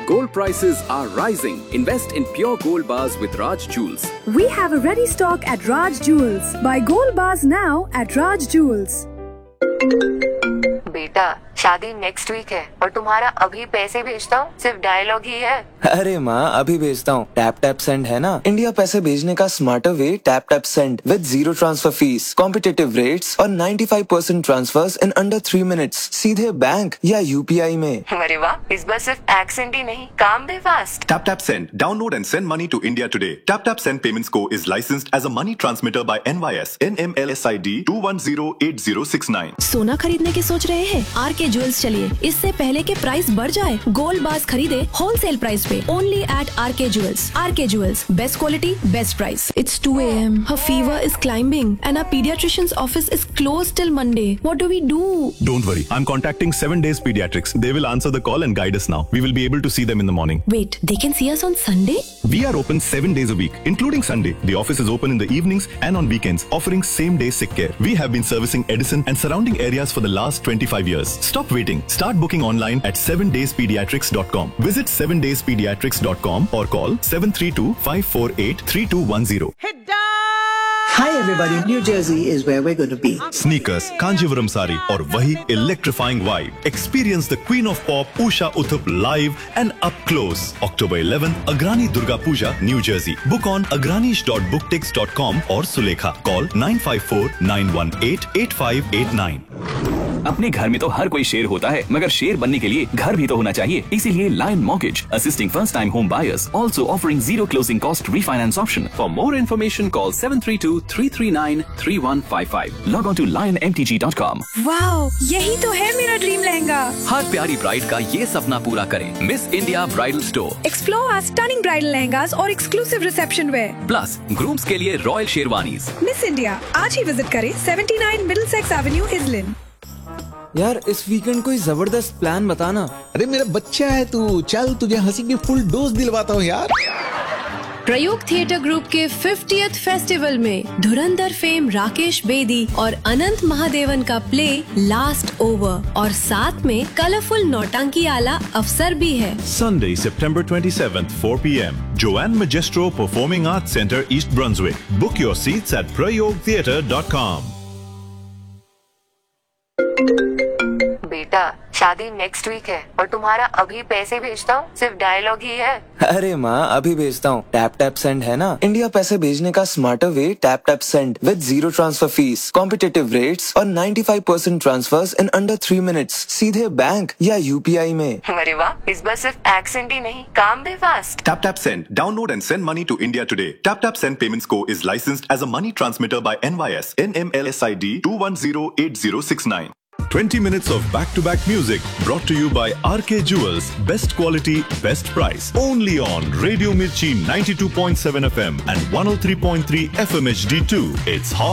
Gold prices are rising. Invest in pure gold bars with Raj Jewels. We have a ready stock at Raj Jewels. Buy gold bars now at Raj Jewels. बेटा शादी next week है और तुम्हारा अभी पैसे भेजता हूँ सिर्फ डायलॉग ही है। अरे माँ अभी भेजता हूँ। टैप टैप सेंड है ना, इंडिया पैसे भेजने का smarter way. Tap tap send with zero transfer fees, competitive rates और 95% ट्रांसफर्स इन अंडर 3 मिनट्स, सीधे बैंक या यूपीआई में। अरे वाह, इस बार सिर्फ एक्सेंट ही नहीं, काम भी fast. Tap Tap Send. Download and send money to India today. Tap Tap Send Payments Co. is licensed as a money transmitter by NYS NMLSID 2108069. सोना खरीदने की सोच रहे हैं? आरके ज्वेल्स चलिए, इससे पहले के प्राइस बढ़ जाए। गोल्ड बार्स खरीदे होलसेल प्राइस पे only eight R K jewels. R K jewels, best quality, best price. It's 2 a.m. Her fever is climbing and our pediatrician's office is closed till Monday. What do we do? Don't worry. I'm contacting 7 Days Pediatrics. They will answer the call and guide us now. We will be able to see them in the morning. Wait, they can see us on Sunday? We are open 7 days a week, including Sunday. The office is open in the evenings and on weekends, offering same-day sick care. We have been servicing Edison and surrounding areas for the last 25 years. Stop waiting. Start booking online at 7dayspediatrics.com. Visit 7dayspediatrics.com or call 732-548-3210. Hi everybody, New Jersey is where we're going to be. Sneakers, Kanjivaram sari और वही electrifying vibe. Experience the Queen of Pop Usha Uthup live and up close. October 11th, Agrani Durga Puja, New Jersey. Book on agranish.booktix.com or Sulekha. Call 954-918-8589. अपने घर में तो हर कोई शेर होता है, मगर शेर बनने के लिए घर भी तो होना चाहिए। इसीलिए lion mortgage assisting first time home buyers, also offering zero closing cost refinance option. For more information call 732-339-3155। Log on to lionmtg.com। Wow, यही तो है मेरा ड्रीम लहंगा। हर प्यारी ब्राइड का ये सपना पूरा करें। Miss India bridal store. Explore our stunning bridal lehengas और exclusive reception wear. Plus grooms के लिए रॉयल शेरवानीज। Miss India, आज ही विजिट करें 79 Middlesex Avenue, Islin. यार इस वीकेंड कोई जबरदस्त प्लान बताना। अरे मेरा बच्चा है तू, चल तुझे हंसी की फुल डोज दिलवाता हूँ यार। प्रयोग थिएटर ग्रुप के 50th फेस्टिवल में धुरंधर फेम राकेश बेदी और अनंत महादेवन का प्ले लास्ट ओवर और साथ में कलरफुल नौटंकी आला अवसर भी है। Sunday, September 27th, 4 p.m. Joanne Magistro Performing Arts Center, East Brunswick. Book your seats at prayogtheatre.com. बेटा शादी नेक्स्ट वीक है और तुम्हारा अभी पैसे भेजता हूँ सिर्फ डायलॉग ही है। अरे माँ अभी भेजता हूँ। टैप टैप सेंड है ना, इंडिया पैसे भेजने का smarter way. Tap tap send with zero transfer fees, competitive rates और 95% ट्रांसफर्स इन अंडर 3 मिनट्स, सीधे बैंक या यूपीआई में। अरे वाह, इस बार सिर्फ एक्सेंट ही नहीं, काम भी fast. Tap Tap Send. Download and send money to India today. Tap Tap Send Payments Co. is licensed as a money transmitter by NYS NMLSID 2108069. 20 minutes of back-to-back music brought to you by RK Jewels. Best quality, best price. Only on Radio Mirchi 92.7 FM and 103.3 FM HD2. It's hot.